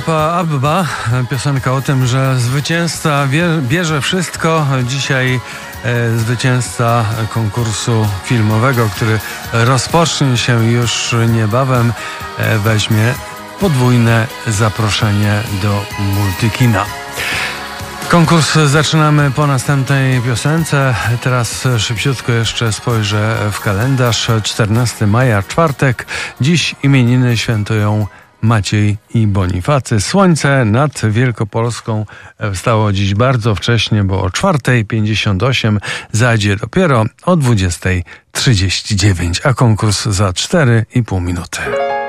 Lipa Abba, piosenka o tym, że zwycięzca bierze wszystko. Dzisiaj zwycięzca konkursu filmowego, który rozpocznie się już niebawem, weźmie podwójne zaproszenie do Multikina. Konkurs zaczynamy po następnej piosence. Teraz szybciutko jeszcze spojrzę w kalendarz. 14 maja, czwartek. Dziś imieniny świętują Maciej i Bonifacy. Słońce nad Wielkopolską wstało dziś bardzo wcześnie, bo o 4:58, zajdzie dopiero o 20:39, a konkurs za 4,5 minuty.